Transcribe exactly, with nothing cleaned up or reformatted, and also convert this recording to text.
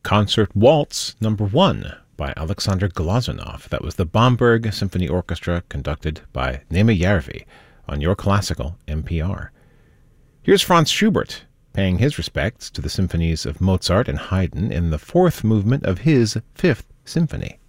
Concert Waltz Number one by Alexander Glazunov. That was the Bamberg Symphony Orchestra conducted by Naima Järvi on Your Classical N P R. Here's Franz Schubert paying his respects to the symphonies of Mozart and Haydn in the fourth movement of his Fifth Symphony.